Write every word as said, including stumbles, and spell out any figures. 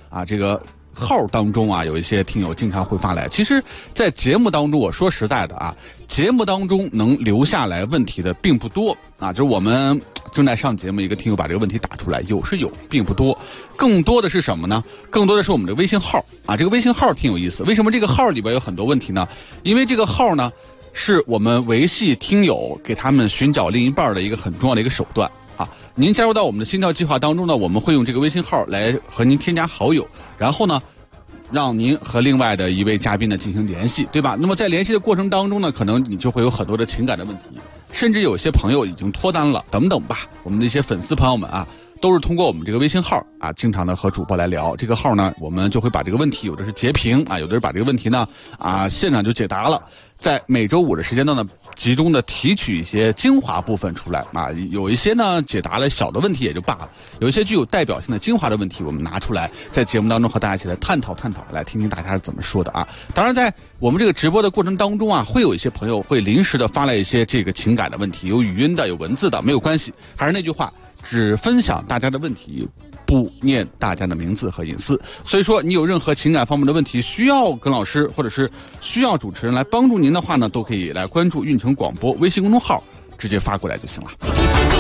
啊，这个号当中啊，有一些听友经常会发来。其实，在节目当中，我说实在的啊，节目当中能留下来问题的并不多啊。就是我们正在上节目，一个听友把这个问题打出来，有是有，并不多。更多的是什么呢？更多的是我们的微信号啊，这个微信号挺有意思。为什么这个号里边有很多问题呢？因为这个号呢，是我们维系听友给他们寻找另一半的一个很重要的一个手段啊。您加入到我们的心跳计划当中呢，我们会用这个微信号来和您添加好友，然后呢，让您和另外的一位嘉宾呢进行联系，对吧？那么在联系的过程当中呢，可能你就会有很多的情感的问题，甚至有些朋友已经脱单了等等吧。我们的一些粉丝朋友们啊，都是通过我们这个微信号啊，经常的和主播来聊。这个号呢，我们就会把这个问题，有的是截屏啊，有的是把这个问题呢啊现场就解答了。在每周五的时间段呢，集中的提取一些精华部分出来啊，有一些呢解答了小的问题也就罢了，有一些具有代表性的精华的问题，我们拿出来在节目当中和大家一起来探讨探讨，来听听大家是怎么说的啊。当然，在我们这个直播的过程当中啊，会有一些朋友会临时的发来一些这个情感的问题，有语音的，有文字的，没有关系，还是那句话，只分享大家的问题，不念大家的名字和隐私。所以说你有任何情感方面的问题需要跟老师或者是需要主持人来帮助您的话呢，都可以来关注运城广播微信公众号，直接发过来就行了。